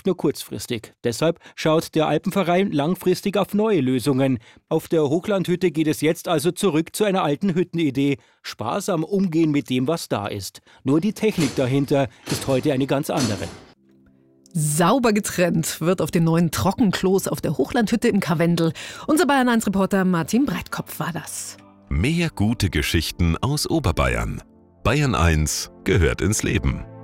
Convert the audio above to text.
nicht nur kurzfristig. Deshalb schaut der Alpenverein langfristig auf neue Lösungen. Auf der Hochlandhütte geht es jetzt also zurück zu einer alten Hüttenidee. Sparsam umgehen mit dem, was da ist. Nur die Technik dahinter ist heute eine ganz andere. Sauber getrennt wird auf den neuen Trockenklos auf der Hochlandhütte im Karwendel. Unser Bayern-1-Reporter Martin Breitkopf war das. Mehr gute Geschichten aus Oberbayern. Bayern 1 gehört ins Leben.